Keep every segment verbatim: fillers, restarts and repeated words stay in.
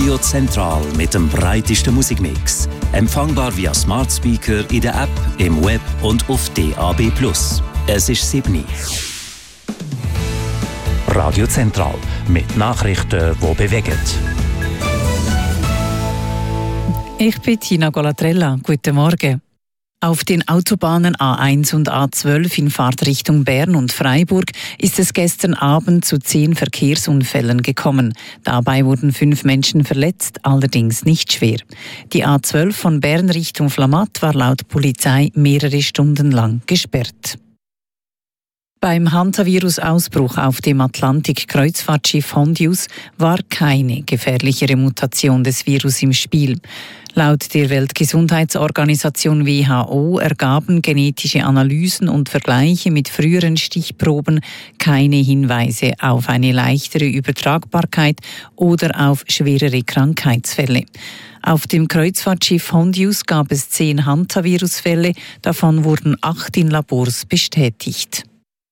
Radio Zentral mit dem breitesten Musikmix. Empfangbar via Smart Speaker in der App, im Web und auf D A B plus. Es ist sieben. Radio Zentral mit Nachrichten, die bewegen. Ich bin Tina Golatrella. Guten Morgen. Auf den Autobahnen A eins und A zwölf in Fahrtrichtung Bern und Freiburg ist es gestern Abend zu zehn Verkehrsunfällen gekommen. Dabei wurden fünf Menschen verletzt, allerdings nicht schwer. Die A zwölf von Bern Richtung Flamatt war laut Polizei mehrere Stunden lang gesperrt. Beim Hantavirus-Ausbruch auf dem Atlantik-Kreuzfahrtschiff Hondius war keine gefährlichere Mutation des Virus im Spiel. Laut der Weltgesundheitsorganisation W H O ergaben genetische Analysen und Vergleiche mit früheren Stichproben keine Hinweise auf eine leichtere Übertragbarkeit oder auf schwerere Krankheitsfälle. Auf dem Kreuzfahrtschiff Hondius gab es zehn Hantavirus-Fälle, davon wurden acht in Labors bestätigt.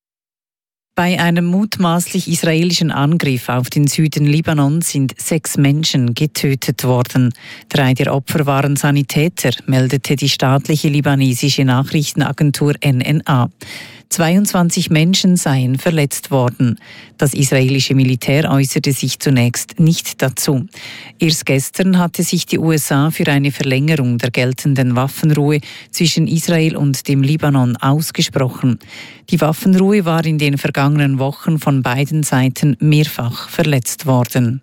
Bei einem mutmaßlich israelischen Angriff auf den Süden Libanons sind sechs Menschen getötet worden. Drei der Opfer waren Sanitäter, meldete die staatliche libanesische Nachrichtenagentur N N A. zweiundzwanzig Menschen seien verletzt worden. Das israelische Militär äußerte sich zunächst nicht dazu. Erst gestern hatte sich die U S A für eine Verlängerung der geltenden Waffenruhe zwischen Israel und dem Libanon ausgesprochen. Die Waffenruhe war in den vergangenen Wochen von beiden Seiten mehrfach verletzt worden.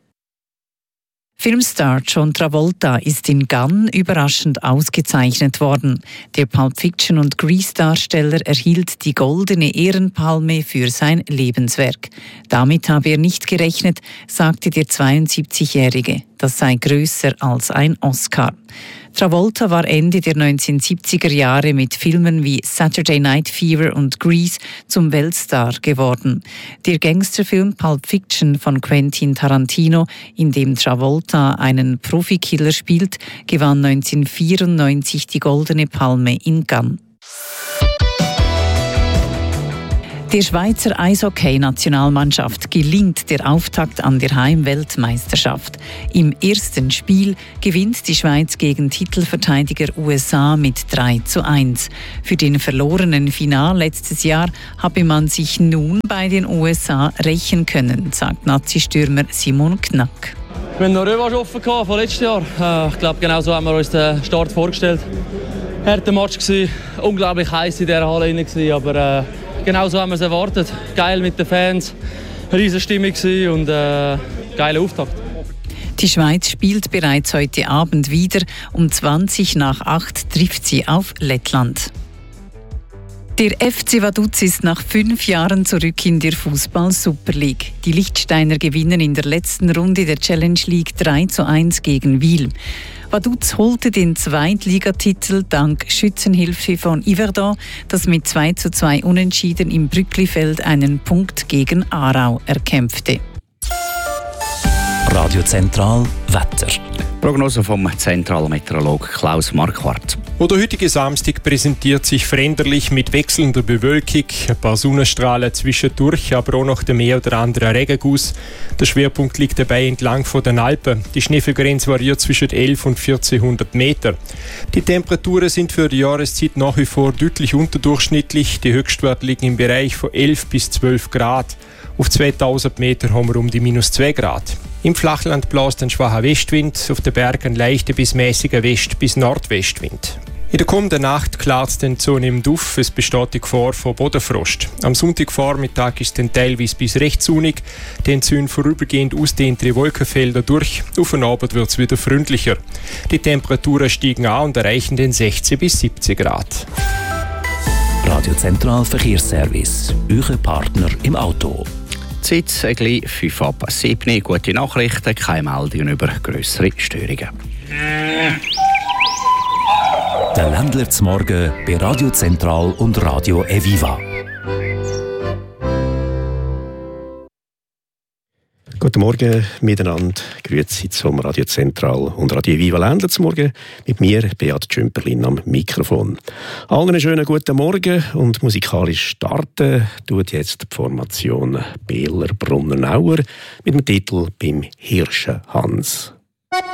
Filmstar John Travolta ist in Cannes überraschend ausgezeichnet worden. Der Pulp Fiction und Grease-Darsteller erhielt die Goldene Ehrenpalme für sein Lebenswerk. Damit habe er nicht gerechnet, sagte der zweiundsiebzigjährige. Das sei größer als ein Oscar. Travolta war Ende der neunzehnhundertsiebziger Jahre mit Filmen wie Saturday Night Fever und Grease zum Weltstar geworden. Der Gangsterfilm Pulp Fiction von Quentin Tarantino, in dem Travolta einen Profikiller spielt, gewann neunzehnhundertvierundneunzig die Goldene Palme in Cannes. Der Schweizer Eishockey-Nationalmannschaft gelingt der Auftakt an der Heimweltmeisterschaft. Im ersten Spiel gewinnt die Schweiz gegen Titelverteidiger U S A mit drei zu eins. Für den verlorenen Final letztes Jahr habe man sich nun bei den U S A rächen können, sagt Nazi-Stürmer Simon Knack. Wir hatten noch Revanche offen von letztes Jahr. Ich glaube, genau so haben wir uns den Start vorgestellt. Harter Match gewesen, unglaublich heiß in dieser Halle gewesen, aber äh, genau so haben wir es erwartet. Geil mit den Fans, riesige Stimmung und äh, geiler Auftakt. Die Schweiz spielt bereits heute Abend wieder. Um zwanzig nach acht trifft sie auf Lettland. Der F C Vaduz ist nach fünf Jahren zurück in der Fußball-Super League. Die Lichtsteiner gewinnen in der letzten Runde der Challenge League drei zu eins gegen Wil. Vaduz holte den Zweitligatitel dank Schützenhilfe von Yverdon, das mit zwei zu zwei Unentschieden im Brücklifeld einen Punkt gegen Aarau erkämpfte. Radio Zentral Wetter. Prognose vom Zentralmeteorolog Klaus Marquardt. Der heutige Samstag präsentiert sich veränderlich mit wechselnder Bewölkung, ein paar Sonnenstrahlen zwischendurch, aber auch noch der mehr oder andere Regenguss. Der Schwerpunkt liegt dabei entlang von den Alpen. Die Schneefallgrenze variiert zwischen elf und vierzehnhundert Meter. Die Temperaturen sind für die Jahreszeit nach wie vor deutlich unterdurchschnittlich. Die Höchstwerte liegen im Bereich von elf bis zwölf Grad. Auf zweitausend Meter haben wir um die minus zwei Grad. Im Flachland bläst ein schwacher Westwind, auf den Bergen leichter bis mäßiger West- bis Nordwestwind. In der kommenden Nacht klart es dann zunehmend auf, es besteht die Gefahr von Bodenfrost. Am Sonntagvormittag ist es dann teilweise bis recht sonnig, dann ziehen vorübergehend ausdehntere Wolkenfelder durch, auf den Abend wird es wieder freundlicher. Die Temperaturen steigen an und erreichen den sechzehn bis siebzehn Grad. Radio Zentral Verkehrsservice, Euer Partner im Auto. Zeit gleich fünf ab sieben. Gute Nachrichten, keine Meldungen über grössere Störungen. Der Ländler zum Morgen bei Radio Zentral und Radio Eviva. Guten Morgen miteinander. Grüezi zum Radio Zentral und Radio Eviva Ländler zum Morgen. Mit mir, Beat Schümperlin, am Mikrofon. Allen einen schönen guten Morgen und musikalisch starten tut jetzt die Formation Behler Brunnenauer mit dem Titel «Beim Hirschen Hans».